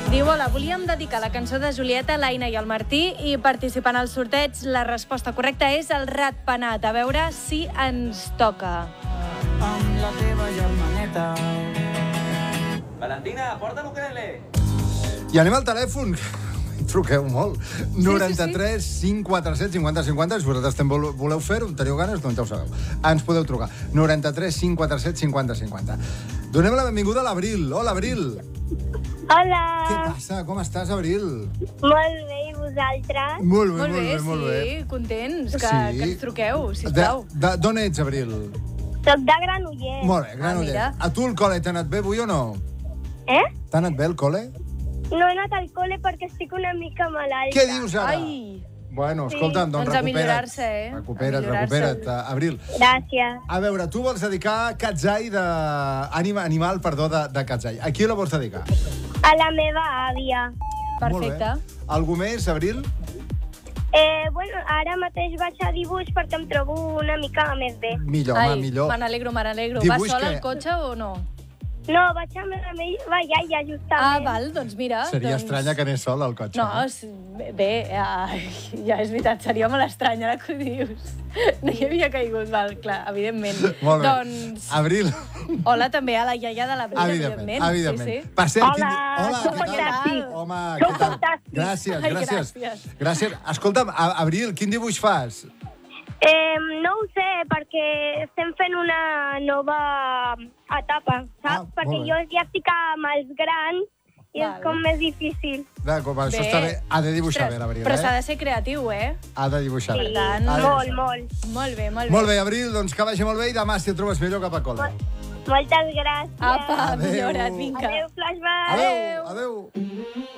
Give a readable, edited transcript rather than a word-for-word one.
Diu, hola, volíem dedicar la cançó de Julieta, l'Aina i el Martí i participant al sorteig. La resposta correcta és el ratpenat. A veure si ens toca. Amb la teva germaneta. Valentina, porta l'ukelele. I anem al telèfon. Truqueu molt. 93 547 50 50. Si vosaltres també voleu fer-ho, teniu ganes, doncs ja ho sabeu. Ens podeu trucar. 93 547 50 50. Donem la benvinguda a l'Abril. Hola, Abril. Hola. Què passa? Com estàs, Abril? Molt bé, i vosaltres? Molt Molt bé, molt bé. sí, contents que ens truqueu, sisplau. D'on ets, Abril? Soc de Granollers. Molt bé, Granollers. mira. A tu el col·le t'ha anat bé avui o no? T'ha anat bé el col·le? No he anat al col·le perquè estic una mica malalta. Què dius ara? Ai, Bueno, escolta'm, doncs Doncs a recupera't. millorar-se, eh? Recupera't, A millorar-se. recupera't, Abril. Gràcies. A veure, tu vols dedicar Katzai animal de Katzai. A qui la vols dedicar? A la meva àvia. perfecte. Molt bé. Algú més, Abril? Bueno, ara mateix vaig a dibuix perquè em trobo una mica més bé. Millor, home, Ai, millor. me n'alegro. Vas Dibuix sol que- al cotxe o no? No, vaig amb la meva iaia, justament. Ah, val, doncs mira. Seria doncs... estranya que anés sol al cotxe. No, bé, ja és veritat, seria molt estrany ara que ho dius. No hi havia caigut, val, clar, evidentment. Molt bé. Doncs, Abril, hola també a la iaia de l'Abril, evidentment. Sí. Per cert, Hola, hola, sou què tal? fantàstics. Home, Sou què tal? fantàstics. Gràcies, Ai, gràcies. gràcies. Gràcies. Escolta'm, Abril, quin dibuix fas? No ho sé, perquè estem fent una nova etapa, saps? Ah, Perquè molt bé. jo ja estic amb els grans i Val. és com més difícil. Això està bé. Ha de dibuixar bé, l'Abril, Però s'ha eh? de ser creatiu, eh? Ha de dibuixar bé. Sí, tant, Ha de molt, dibuixar. molt. Molt bé, molt bé. Molt bé, Abril, doncs que vagi molt bé i demà, si et trobes millor, cap a col·le. Moltes gràcies. Apa, Adéu. millora't, vinga. Adéu, flashback. Adéu, adéu.